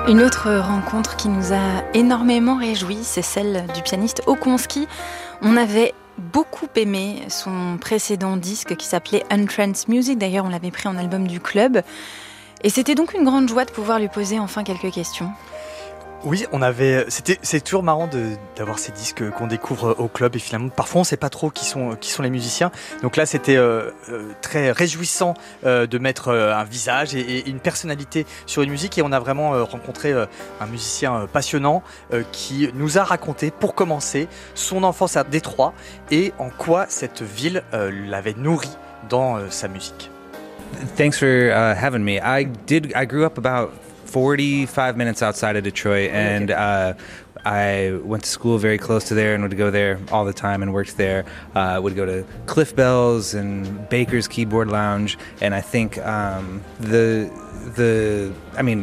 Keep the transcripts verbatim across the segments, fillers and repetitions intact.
Une autre rencontre qui nous a énormément réjouis, c'est celle du pianiste Okonski. On avait beaucoup aimé son précédent disque qui s'appelait Untrance Music. D'ailleurs, on l'avait pris en album du club. Et c'était donc une grande joie de pouvoir lui poser enfin quelques questions. Oui, on avait. C'était, c'est toujours marrant de, d'avoir ces disques qu'on découvre au club et finalement, parfois, on ne sait pas trop qui sont, qui sont les musiciens. Donc là, c'était euh, euh, très réjouissant euh, de mettre euh, un visage et, et une personnalité sur une musique. Et on a vraiment euh, rencontré euh, un musicien euh, passionnant euh, qui nous a raconté, pour commencer, son enfance à Détroit et en quoi cette ville euh, l'avait nourri dans euh, sa musique. Thanks for uh, having me. I did. I grew up about forty-five minutes outside of Detroit, and uh, I went to school very close to there and would go there all the time and worked there. Uh, would go to Cliff Bell's and Baker's Keyboard Lounge, and I think um, the the I mean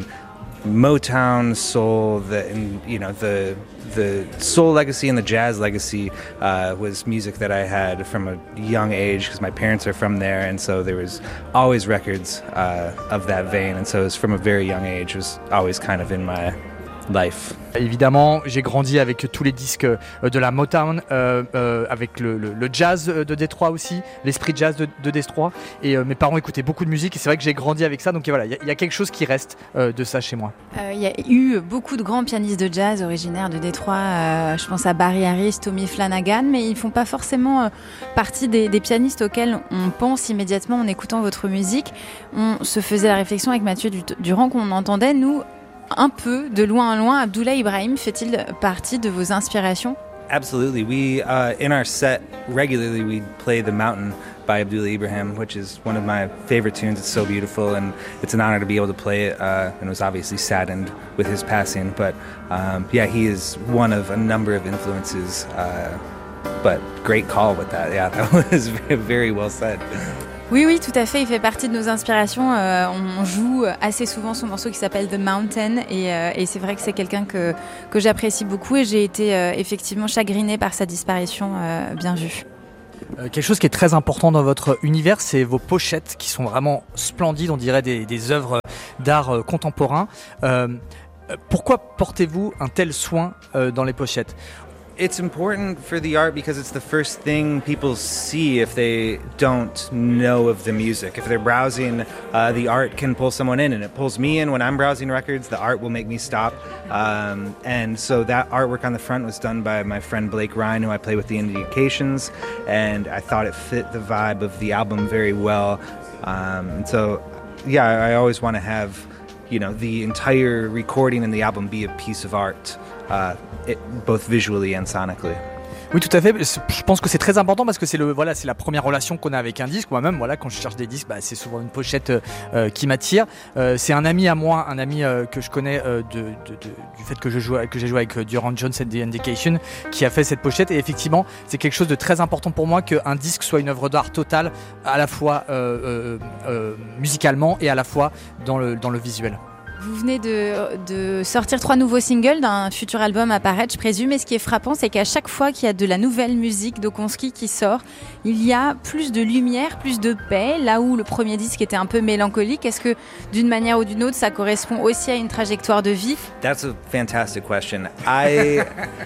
Motown soul, the and, you know the the soul legacy and the jazz legacy uh, was music that I had from a young age because my parents are from there, and so there was always records uh, of that vein, and so it was from a very young age. It was always kind of in my life. Évidemment, j'ai grandi avec tous les disques de la Motown, euh, euh, avec le, le, le jazz de Détroit aussi, l'esprit jazz de, de Détroit. Et euh, mes parents écoutaient beaucoup de musique et c'est vrai que j'ai grandi avec ça. Donc voilà, il y, y a quelque chose qui reste euh, de ça chez moi. Il euh, y a eu beaucoup de grands pianistes de jazz originaires de Détroit. Euh, je pense à Barry Harris, Tommy Flanagan, mais ils ne font pas forcément euh, partie des, des pianistes auxquels on pense immédiatement en écoutant votre musique. On se faisait la réflexion avec Mathieu Durand qu'on entendait, nous, un peu, de loin en loin. Abdoullah Ibrahim fait-il partie de vos inspirations? Absolutely. We, uh, in our set, regularly we play The Mountain by Abdoullah Ibrahim, which is one of my favorite tunes. It's so beautiful, and it's an honor to be able to play it, uh, and it was obviously saddened with his passing. But um, yeah, he is one of a number of influences, uh, but great call with that. Yeah, that was very well said. Oui, oui, tout à fait. Il fait partie de nos inspirations. Euh, on joue assez souvent son morceau qui s'appelle The Mountain et, euh, et c'est vrai que c'est quelqu'un que, que j'apprécie beaucoup et j'ai été euh, effectivement chagrinée par sa disparition, euh, bien vue. Euh, quelque chose qui est très important dans votre univers, c'est vos pochettes qui sont vraiment splendides, on dirait des, des œuvres d'art euh, contemporain. Euh, pourquoi portez-vous un tel soin euh, dans les pochettes ? It's important for the art because it's the first thing people see if they don't know of the music. If they're browsing, uh, the art can pull someone in, and it pulls me in when I'm browsing records. The art will make me stop. Um, and so that artwork on the front was done by my friend Blake Ryan, who I play with the Indications, and I thought it fit the vibe of the album very well. Um, and so, yeah, I always want to have, you know, the entire recording and the album be a piece of art. Uh, it, both visually and sonically. Oui, tout à fait. Je pense que c'est très important parce que c'est le voilà, c'est la première relation qu'on a avec un disque. Moi-même, voilà, quand je cherche des disques, bah, c'est souvent une pochette euh, qui m'attire. Euh, c'est un ami à moi, un ami euh, que je connais euh, de, de, de, du fait que je joue, que j'ai joué avec Durand Jones and the Indication, qui a fait cette pochette. Et effectivement, c'est quelque chose de très important pour moi qu'un disque soit une œuvre d'art totale, à la fois euh, euh, euh, musicalement et à la fois dans le dans le visuel. Vous venez de, de sortir trois nouveaux singles d'un futur album à paraître, je présume. Et ce qui est frappant, c'est qu'à chaque fois qu'il y a de la nouvelle musique d'Okonski qui sort, il y a plus de lumière, plus de paix. Là où le premier disque était un peu mélancolique, est-ce que d'une manière ou d'une autre, ça correspond aussi à une trajectoire de vie? That's a fantastic question. I,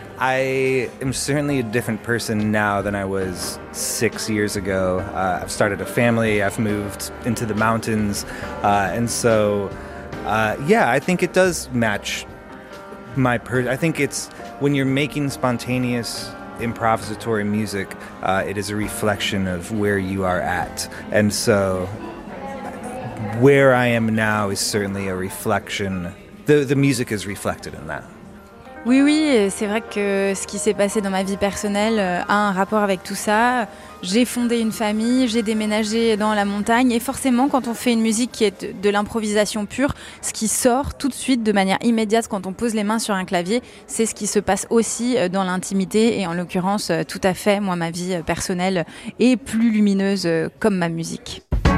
I am certainly a different person now than I was six years ago. Uh, I've started a family, I've moved into the mountains, uh, and so... Uh, yeah, I think it does match my per. I think it's when you're making spontaneous, improvisatory music, uh, it is a reflection of where you are at, and so where I am now is certainly a reflection. The the music is reflected in that. Oui, oui, c'est vrai que ce qui s'est passé dans ma vie personnelle a un rapport avec tout ça. J'ai fondé une famille, j'ai déménagé dans la montagne et forcément quand on fait une musique qui est de, de l'improvisation pure, ce qui sort tout de suite de manière immédiate quand on pose les mains sur un clavier, c'est ce qui se passe aussi dans l'intimité et en l'occurrence tout à fait, moi ma vie personnelle est plus lumineuse comme ma musique.